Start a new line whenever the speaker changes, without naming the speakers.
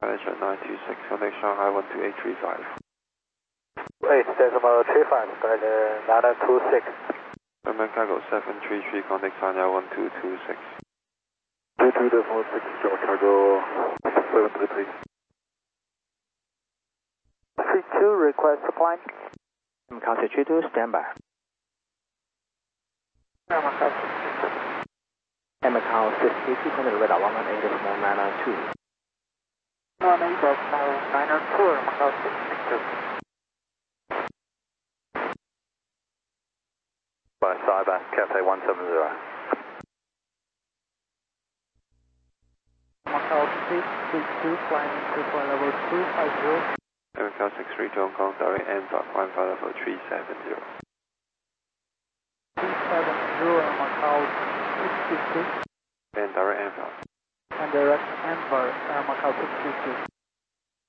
Manager 926, contact Shanghai 12835.
8.35, Skyler 926.
German Cargo 733, contact Sanya 1226.
22.6, German Cargo 733. 32, request to climb.
Macau 32, stand by.
Macau 62.
Macau 62, contact radar 118.992.
118.992, Macau 62. By Cyber, Cafe 170. Macau 662, climbing to point level 250.
Macau 63 to Hong Kong, direct NVAC, climb flight level 370.
370, Macau 662.
And direct NVAC.
And direct Macau 662.